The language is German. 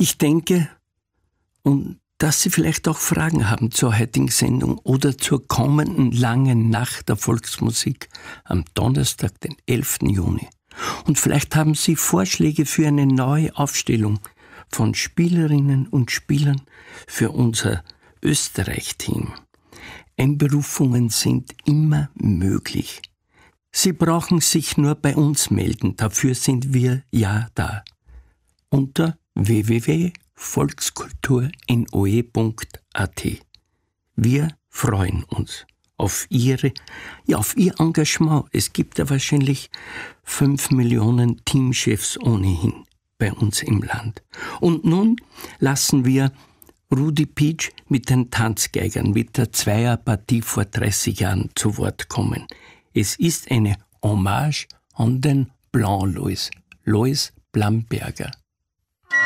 Ich denke, und dass Sie vielleicht auch Fragen haben zur heutigen Sendung oder zur kommenden langen Nacht der Volksmusik am Donnerstag, den 11. Juni. Und vielleicht haben Sie Vorschläge für eine neue Aufstellung von Spielerinnen und Spielern für unser Österreich-Team. Einberufungen sind immer möglich. Sie brauchen sich nur bei uns melden, dafür sind wir ja da. Unter www.volkskulturnoe.at. Wir freuen uns auf Ihr Engagement. Es gibt ja wahrscheinlich 5 Millionen Teamchefs ohnehin bei uns im Land. Und nun lassen wir Rudi Pietsch mit den Tanzgeigern, mit der Zweierpartie vor 30 Jahren zu Wort kommen. Es ist eine Hommage an den Blanc Lois Blamberger.